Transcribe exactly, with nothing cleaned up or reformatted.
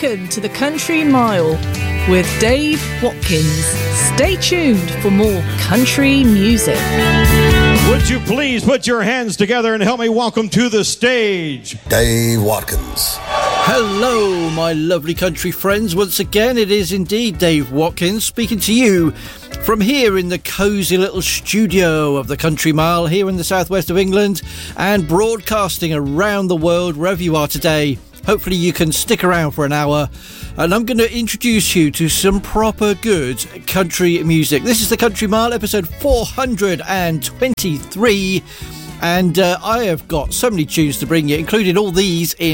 Welcome to the Country Mile with Dave Watkins. Stay tuned for more country music. Would you please put your hands together and help me welcome to the stage Dave Watkins. Hello, my lovely country friends. Once again, it is indeed Dave Watkins speaking to you from here in the cosy little studio of the Country Mile here in the southwest of England and broadcasting around the world wherever you are today. Hopefully you can stick around for an hour and I'm going to introduce you to some proper good country music. This is the Country Mile, episode four hundred twenty-three, and uh, I have got so many tunes to bring you, including all these in